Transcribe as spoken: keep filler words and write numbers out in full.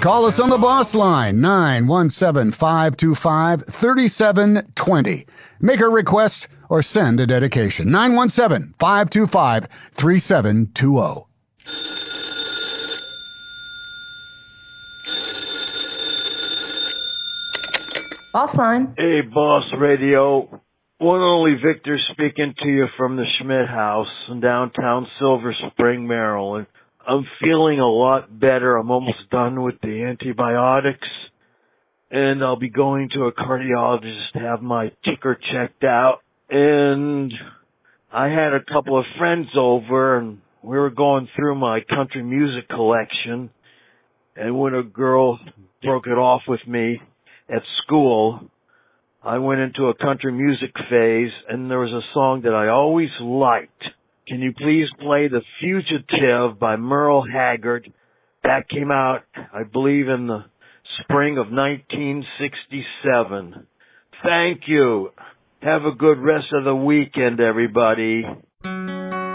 Call us on the boss line, nine one seven, five two five, three seven two zero. Make a request or send a dedication, nine one seven, five two five, three seven two zero. Boss line. Hey, Boss Radio. One only Victor speaking to you from the Schmidt House in downtown Silver Spring, Maryland. I'm feeling a lot better. I'm almost done with the antibiotics, and I'll be going to a cardiologist to have my ticker checked out. And I had a couple of friends over, and we were going through my country music collection, and when a girl broke it off with me at school, I went into a country music phase, and there was a song that I always liked. Can you please play The Fugitive by Merle Haggard? That came out, I believe, in the spring of nineteen sixty-seven. Thank you. Have a good rest of the weekend, everybody.